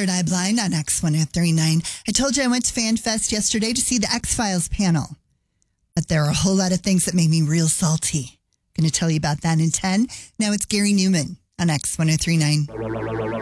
Third Eye Blind on X1039. I told you I went to FanFest yesterday to see the X-Files panel. But there are a whole lot of things that made me real salty. Going to tell you about that in 10. Now it's Gary Newman on X1039.